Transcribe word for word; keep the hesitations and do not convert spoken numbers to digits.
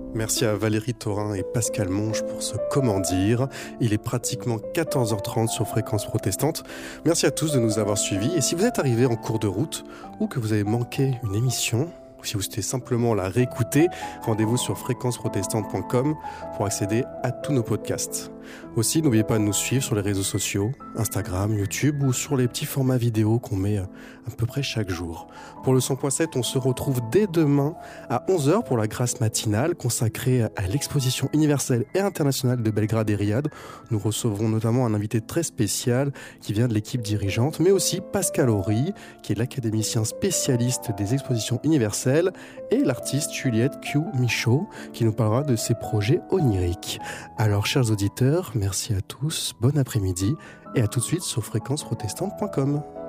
Merci à Valérie Thorin et Pascal Monge pour ce Comment dire. Il est pratiquement quatorze heures trente sur Fréquence Protestante. Merci à tous de nous avoir suivis. Et si vous êtes arrivés en cours de route ou que vous avez manqué une émission, ou si vous souhaitez simplement la réécouter, rendez-vous sur fréquence protestante point com pour accéder à tous nos podcasts. Aussi, n'oubliez pas de nous suivre sur les réseaux sociaux, Instagram, YouTube ou sur les petits formats vidéo qu'on met à peu près chaque jour. Pour le cent point sept, on se retrouve dès demain à onze heures pour la grâce matinale consacrée à l'exposition universelle et internationale de Belgrade et Riyad. Nous recevrons notamment un invité très spécial qui vient de l'équipe dirigeante, mais aussi Pascal Horry, qui est l'académicien spécialiste des expositions universelles, et l'artiste Juliette Q. Michaud, qui nous parlera de ses projets oniriques. Alors, chers auditeurs, merci à tous, bon après-midi et à tout de suite sur fréquence protestante point com.